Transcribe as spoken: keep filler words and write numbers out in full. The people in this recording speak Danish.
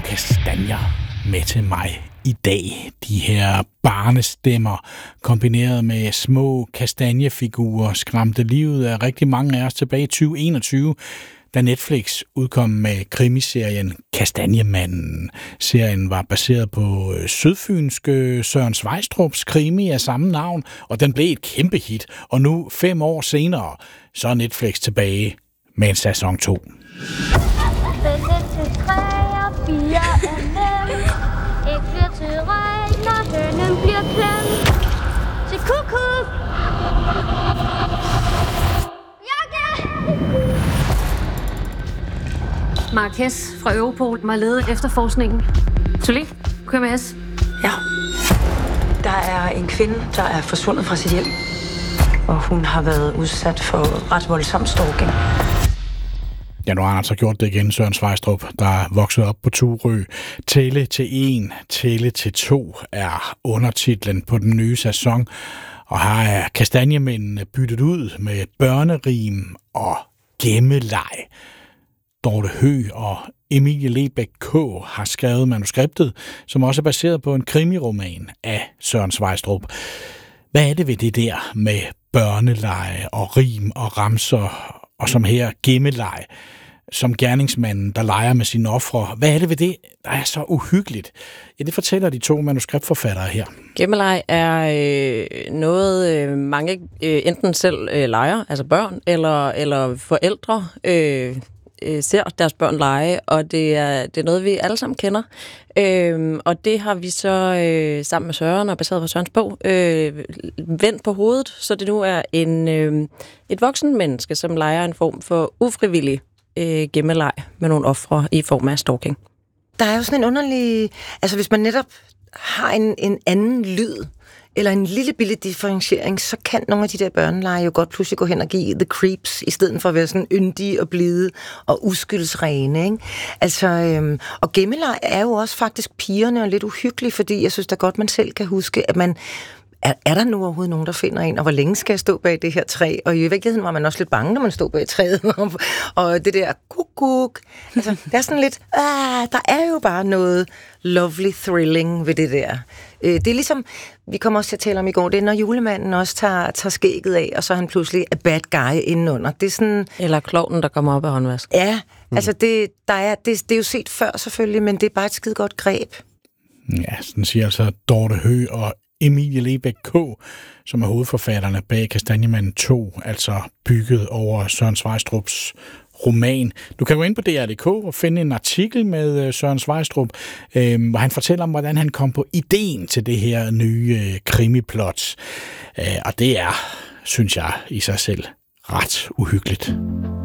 kastanjer med til mig i dag. De her barnestemmer, kombineret med små kastanjefigurer, skræmte livet af rigtig mange af os tilbage i tyve enogtyve, da Netflix udkom med krimiserien Kastanjemanden. Serien var baseret på sydfynske Søren Sveistrups krimi af samme navn, og den blev et kæmpe hit. Og nu, fem år senere, så er Netflix tilbage med en sæson to. Marquez fra Europol må have ledet efterforskningen. Tully, K M S. Ja. Der er en kvinde, der er forsvundet fra sit hjem, og hun har været udsat for ret voldsom stalking. Ja, nu har han altså gjort det igen, Søren Sveistrup, der er vokset op på Turø. Tælle til en, tælle til to er undertitlen på den nye sæson. Og her er kastanjemændene byttet ud med børnerim og gemmeleg. Dorte Høgh og Emilie Lebæk K. har skrevet manuskriptet, som også er baseret på en krimiroman af Søren Sveistrup. Hvad er det ved det der med børneleje og rim og ramser, og som her gemmeleg, som gerningsmanden, der leger med sine ofre? Hvad er det ved det, der er så uhyggeligt? Ja, det fortæller de to manuskriptforfattere her. Gemmeleg er øh, noget, øh, mange øh, enten selv øh, leger, altså børn, eller, eller forældre øh, øh, ser deres børn lege, og det er, det er noget, vi alle sammen kender. Øh, og det har vi så øh, sammen med Søren og baseret på Sørens bog øh, vendt på hovedet, så det nu er en, øh, et voksen menneske, som leger en form for ufrivillig øh, gemmeleg med nogle ofre i form af stalking. Der er jo sådan en underlig... Altså, hvis man netop har en, en anden lyd, eller en lille billig differentiering, så kan nogle af de der børneleje jo godt pludselig gå hen og give the creeps, i stedet for at være sådan yndige og blide og uskyldsrene, ikke? Altså, øhm, og gemmeleg er jo også faktisk pigerne og lidt uhyggelig, fordi jeg synes da godt, man selv kan huske, at man... Er, er der nu overhovedet nogen, der finder en, og hvor længe skal jeg stå bag det her træ? Og i virkeligheden var man også lidt bange, når man stod bag træet, og det der kuk-kuk. Altså, der er sådan lidt, ah, der er jo bare noget lovely thrilling ved det der. Det er ligesom, vi kommer også til at tale om i går, det er, når julemanden også tager, tager skægget af, og så er han pludselig a bad guy indenunder. Det er sådan... Eller klovnen, der kommer op af håndvask. Ja, mm. altså det, der er, det, det er jo set før selvfølgelig, men det er bare et skide godt greb. Ja, sådan siger altså Dorte Høgh og Emilie Lebæk K., som er hovedforfatterne bag Kastanjemanden to, altså bygget over Søren Sveistrups roman. Du kan gå ind på D R punktum D K og finde en artikel med Søren Sveistrup, øh, hvor han fortæller om, hvordan han kom på ideen til det her nye øh, krimiplot. Øh, og det er, synes jeg, i sig selv ret uhyggeligt.